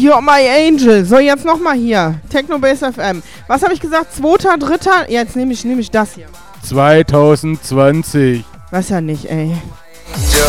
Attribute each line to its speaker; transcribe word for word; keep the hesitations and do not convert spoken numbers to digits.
Speaker 1: You're my angel. So, jetzt nochmal hier. Technobase F M. Was habe ich gesagt? Zweiter, dritter? Jetzt nehme ich, nehm ich das hier.
Speaker 2: zwanzig zwanzig.
Speaker 1: Was ja nicht, ey.
Speaker 3: You're